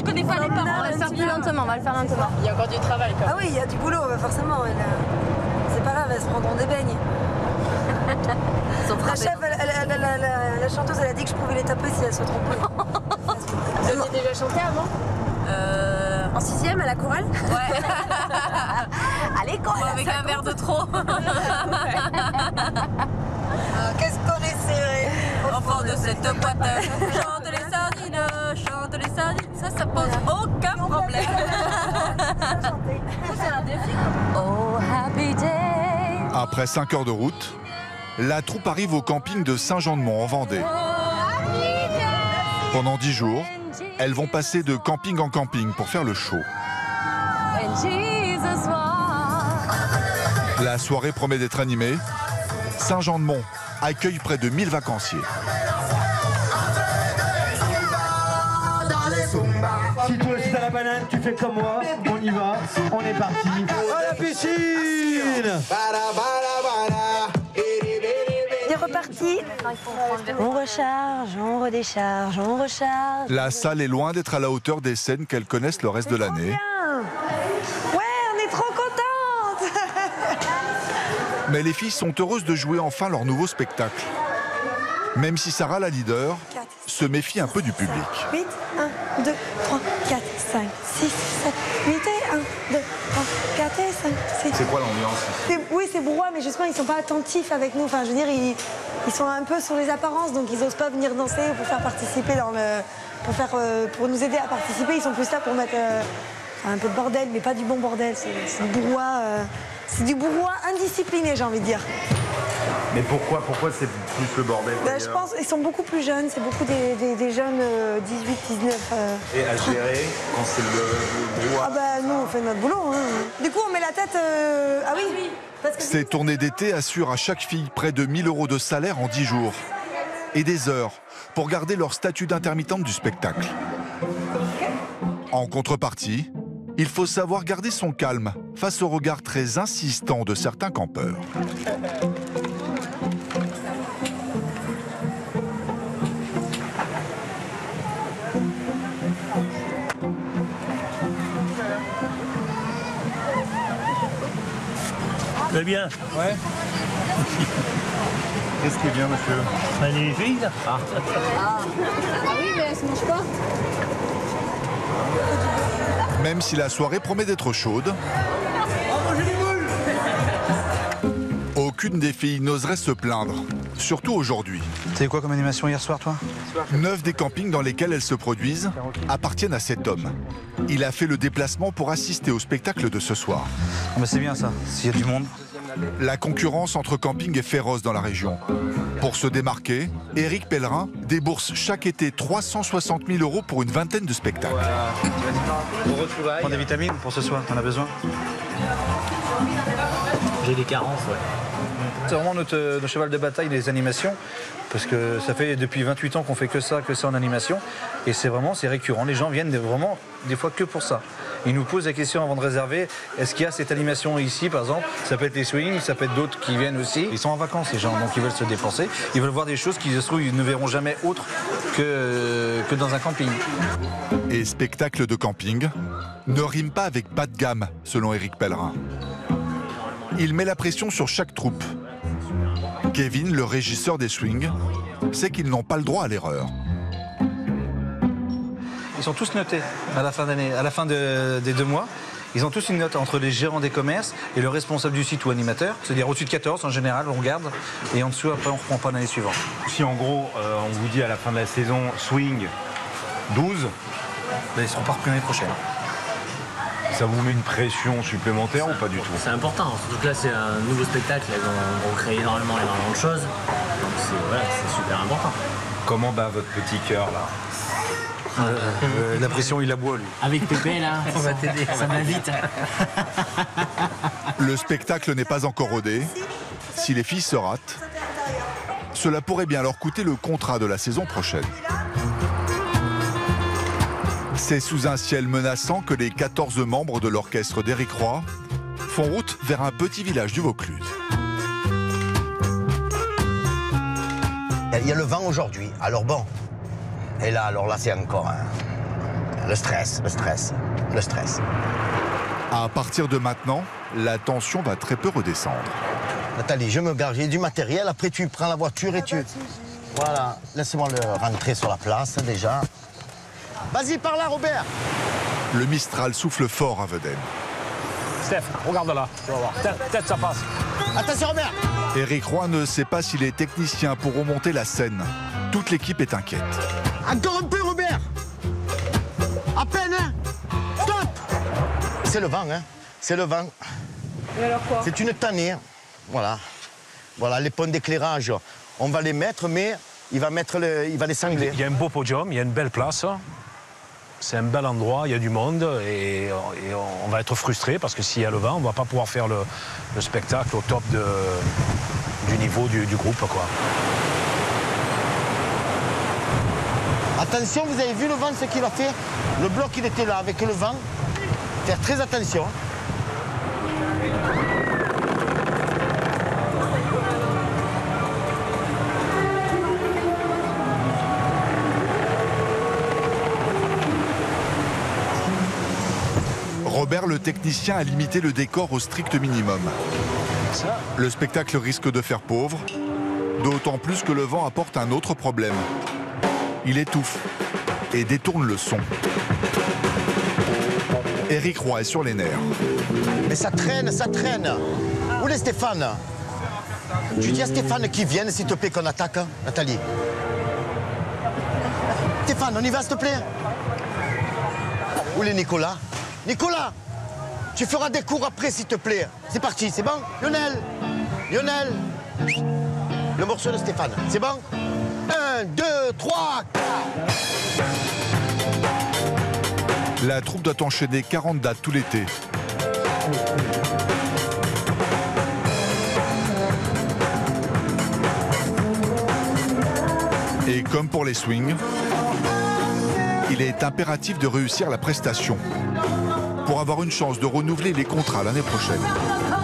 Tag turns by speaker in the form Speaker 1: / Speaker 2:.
Speaker 1: connais pas les parents.
Speaker 2: On va le faire plus lentement, on va le faire lentement.
Speaker 1: Il y a encore du travail quand même.
Speaker 3: Ah oui, il y a du boulot, forcément. C'est pas grave, elles se prendront des beignes. La chef, la chanteuse, elle a dit que je pouvais les taper si elle se trompait.
Speaker 1: Vous aviez déjà chanté avant?
Speaker 3: En 6e à la chorale?
Speaker 1: Ouais.
Speaker 2: À l'école.
Speaker 1: Avec un verre de trop.
Speaker 3: Qu'est-ce qu'on est serré!
Speaker 1: Enfant de cette boîte, chante les sardines, ça pose aucun problème. C'est un défi.
Speaker 2: Oh, happy day.
Speaker 4: Après 5 heures de route, la troupe arrive au camping de Saint-Jean-de-Mont en Vendée. Pendant 10 jours, elles vont passer de camping en camping pour faire le show.
Speaker 2: And Jesus walked.
Speaker 4: La soirée promet d'être animée. Saint-Jean-de-Mont accueille près de 1000 vacanciers.
Speaker 5: Si toi aussi t'as la banane, tu fais comme moi, on y va, on est parti. À la piscine!
Speaker 3: Il est reparti. On recharge, on redécharge, on recharge.
Speaker 4: La salle est loin d'être à la hauteur des scènes qu'elles connaissent le reste de l'année.
Speaker 3: Ouais, on est trop contentes.
Speaker 4: Mais les filles sont heureuses de jouer enfin leur nouveau spectacle. Même si Sarah, la leader, se méfie un peu du public.
Speaker 3: 8, 1, 2, 3, 4, 5, 6, 7, 8 et 1, 2, 3, 4 et 5, 6.
Speaker 4: C'est quoi l'ambiance?
Speaker 3: Oui, c'est brouhaha, mais justement, ils sont pas attentifs avec nous. Enfin, je veux dire, ils sont un peu sur les apparences, donc ils osent pas venir danser pour faire participer dans le... Pour nous aider à participer, ils sont plus là pour mettre un peu de bordel, mais pas du bon bordel. C'est du brouhaha, indiscipliné, j'ai envie de dire.
Speaker 6: Mais pourquoi c'est plus le bordel?
Speaker 3: Je pense qu'ils sont beaucoup plus jeunes, c'est beaucoup des jeunes 18, 19.
Speaker 6: Et à gérer quand c'est le brouhaha?
Speaker 3: Ah bah nous on fait notre boulot. Hein. Du coup on met la tête... Ah oui, parce que
Speaker 4: Ces tournées d'été assurent à chaque fille près de 1000 € de salaire en 10 jours. Et des heures pour garder leur statut d'intermittente du spectacle. En contrepartie, il faut savoir garder son calme face au regard très insistant de certains campeurs.
Speaker 7: Très bien.
Speaker 6: Ouais. Qu'est-ce qui est bien, monsieur?
Speaker 7: Magnifique.
Speaker 2: Ah oui, mais elle se mange pas.
Speaker 4: Même si la soirée promet d'être chaude, aucune des filles n'oserait se plaindre, surtout aujourd'hui.
Speaker 8: T'as eu quoi comme animation hier soir, toi?
Speaker 4: 9 des campings dans lesquels elles se produisent appartiennent à cet homme. Il a fait le déplacement pour assister au spectacle de ce soir.
Speaker 8: Ah bah c'est bien ça, s'il y a du monde.
Speaker 4: La concurrence entre campings est féroce dans la région. Pour se démarquer, Éric Pellerin débourse chaque été 360 000 € pour une vingtaine de spectacles.
Speaker 8: Prends des vitamines pour ce soir, t'en as besoin?
Speaker 7: J'ai des carences, ouais.
Speaker 8: C'est vraiment notre cheval de bataille des animations, parce que ça fait depuis 28 ans qu'on fait que ça en animation, et c'est récurrent. Les gens viennent vraiment des fois que pour ça. Ils nous posent la question avant de réserver, est-ce qu'il y a cette animation ici par exemple? Ça peut être les swings, ça peut être d'autres qui viennent aussi. Ils sont en vacances les gens, donc ils veulent se dépenser. Ils veulent voir des choses qu'ils se trouvent, ils ne verront jamais autres que dans un camping.
Speaker 4: Et spectacle de camping ne rime pas avec bas de gamme, selon Éric Pellerin. Il met la pression sur chaque troupe. Kevin, le régisseur des swings, sait qu'ils n'ont pas le droit à l'erreur.
Speaker 8: Ils sont tous notés à la fin d'année, à la fin des 2 mois. Ils ont tous une note entre les gérants des commerces et le responsable du site ou animateur. C'est-à-dire au-dessus de 14 en général, on regarde. Et en dessous, après, on ne reprend pas l'année suivante.
Speaker 6: Si en gros, on vous dit à la fin de la saison, swing 12,
Speaker 8: Là, ils seront pas repris l'année prochaine.
Speaker 6: ça vous met une pression supplémentaire ou pas du tout?
Speaker 7: C'est important, surtout que là c'est un nouveau spectacle, elles vont créer énormément de choses. Donc c'est super important.
Speaker 6: Comment bat votre petit cœur là?
Speaker 8: La pression, il aboie, lui.
Speaker 7: Avec Pépé là, on va t'aider, ça va vite.
Speaker 4: Le spectacle n'est pas encore rodé. Si les filles se ratent, cela pourrait bien leur coûter le contrat de la saison prochaine. C'est sous un ciel menaçant que les 14 membres de l'orchestre d'Éric Roy font route vers un petit village du Vaucluse.
Speaker 9: Il y a le vent aujourd'hui, alors bon. Et là, alors là, c'est encore le stress.
Speaker 4: À partir de maintenant, la tension va très peu redescendre.
Speaker 9: Nathalie, je me gare, j'ai du matériel, après tu prends la voiture et tu... Voilà, laisse-moi le rentrer sur la place déjà. Vas-y, par là, Robert.
Speaker 4: Le Mistral souffle fort à Vedène.
Speaker 10: Steph, regarde là, tu vas voir. Peut-être ça passe.
Speaker 9: Attention, Robert.
Speaker 4: Éric Roy ne sait pas si les techniciens pourront monter la scène. Toute l'équipe est inquiète.
Speaker 9: Encore un peu, Robert. À peine, hein. Stop. C'est le vent, hein. C'est le vent.
Speaker 2: Et alors quoi?
Speaker 9: C'est une tannée. Voilà. Voilà, les ponts d'éclairage, on va les mettre, mais il va les sangler.
Speaker 10: Il y a un beau podium, il y a une belle place. C'est un bel endroit, il y a du monde et on va être frustrés parce que s'il y a le vent, on ne va pas pouvoir faire le spectacle au top du niveau du groupe, quoi.
Speaker 9: Attention, vous avez vu le vent, ce qu'il a fait? Le bloc, il était là avec le vent. Faire très attention.
Speaker 4: Robert, le technicien, a limité le décor au strict minimum. Le spectacle risque de faire pauvre, d'autant plus que le vent apporte un autre problème. Il étouffe et détourne le son. Éric Roy est sur les nerfs.
Speaker 9: Mais ça traîne, ça traîne. Où est Stéphane? Tu dis à Stéphane qu'il vienne, s'il te plaît, qu'on attaque, hein, Nathalie. Stéphane, on y va, s'il te plaît? Où est Nicolas? Nicolas, tu feras des cours après, s'il te plaît. C'est parti, c'est bon? Lionel, le morceau de Stéphane, c'est bon? 1, 2, 3, 4.
Speaker 4: La troupe doit enchaîner 40 dates tout l'été. Et comme pour les swings, il est impératif de réussir la prestation pour avoir une chance de renouveler les contrats l'année prochaine.